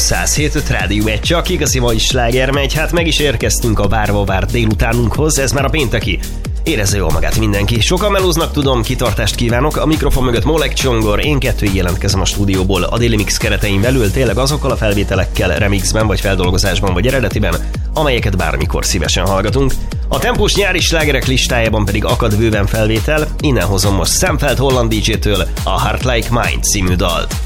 107.5 Rádió 1, csak igazi mai sláger megy. Hát meg is érkeztünk a várva várt délutánunkhoz, ez már a pénteki. Érezze jól magát mindenki. Sokan melóznak, tudom, kitartást kívánok. A mikrofon mögött Molek Csongor, én kettőig jelentkezem a stúdióból a Daily Mix keretein belül, tényleg azokkal a felvételekkel, remixben, vagy feldolgozásban, vagy eredetiben, amelyeket bármikor szívesen hallgatunk. A tempós nyári slágerek listájában pedig akad bőven felvétel, innen hozom most Sam Feldt holland DJ-től a Heart Like Mine című dalt.